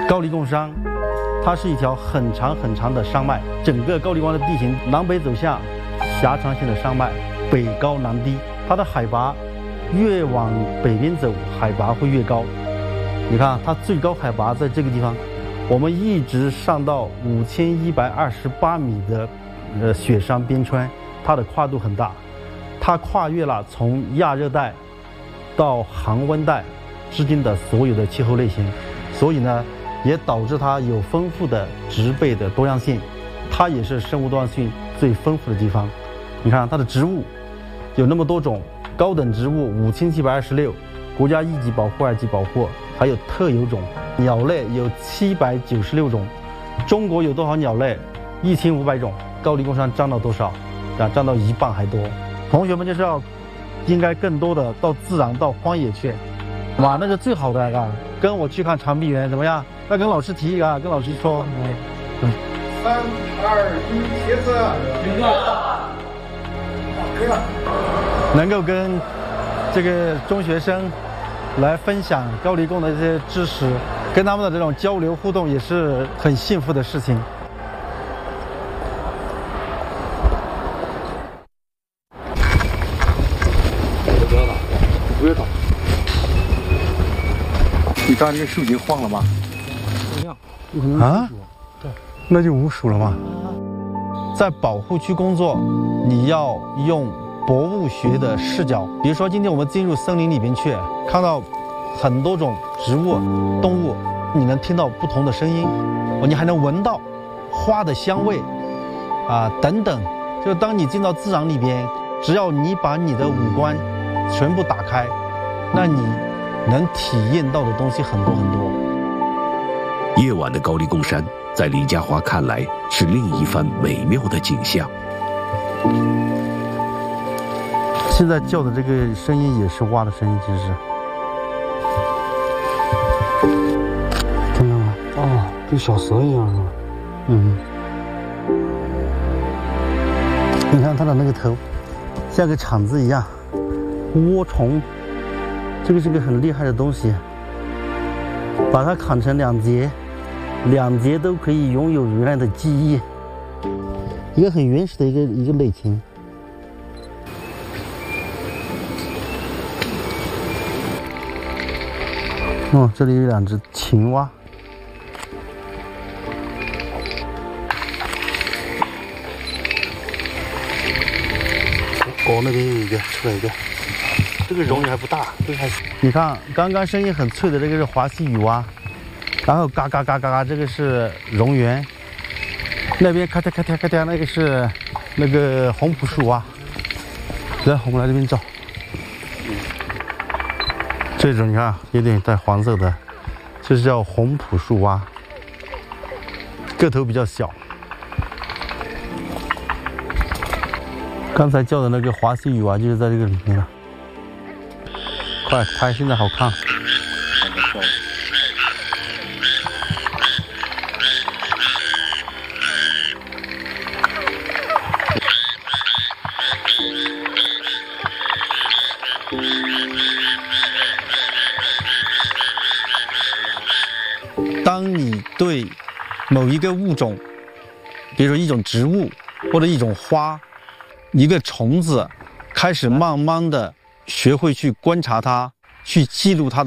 高黎贡山，它是一条很长很长的山脉，整个高黎关的地形南北走向狭长型的山脉，北高南低，它的海拔越往北边走，海拔会越高。你看，它最高海拔在这个地方，我们一直上到5128米的雪山边川，它的跨度很大，它跨越了从亚热带到寒温带之间的所有的气候类型，所以呢，也导致它有丰富的植被的多样性，它也是生物多样性最丰富的地方。你看它的植物有那么多种，高等植物5726，国家一级保护、2级保护，还有特有种。鸟类有796种，中国有多少鸟类？1500种，高黎贡山占到多少？占到1半还多。同学们就是要应该更多的到自然、到荒野去。哇，那是最好的啊！跟我去看长臂猿怎么样？那跟老师提一个，跟老师说。 3、2、1，茄子。可以了。 能够跟这个中学生来分享高黎贡的这些知识，跟他们的这种交流互动，也是很幸福的事情。 不要打，不要打。你刚才那个树已经晃了吗？ 啊？ 对， 那就无数了嘛。在保护区工作，你要用博物学的视角。比如说，今天我们进入森林里边去，看到很多种植物、动物，你能听到不同的声音，你还能闻到花的香味，等等。就当你进到自然里边，只要你把你的五官全部打开，那你能体验到的东西很多很多。 夜晚的高黎贡山，在李家华看来是另一番美妙的景象。 现在叫的这个声音也是蛙的声音，其实是。看到吗？ 哦，跟小蛇一样是吧？ 嗯。你看它的那个头，像个铲子一样。涡虫，这个是个很厉害的东西。把它砍成2节，2节都可以拥有原来的记忆。一个很原始的一个类型。哦，这里有2只青蛙。哦，那边有一个，出来一个。这个蝾螈还不大，这个还是。你看，刚刚声音很脆的这个是华西雨蛙，然后嘎嘎嘎嘎嘎，这个是蝾螈。那边咔嚓咔嚓咔嚓，那个是那个红朴树蛙。来，我们来这边照。这种你看有点带黄色的，这是叫红朴树蛙，个头比较小。刚才叫的那个华西雨蛙就是在这个里面了。快拍，现在好看。当你对某一个物种，比如说一种植物或者一种花、一个虫子，开始慢慢的学会去观察它，去记录它的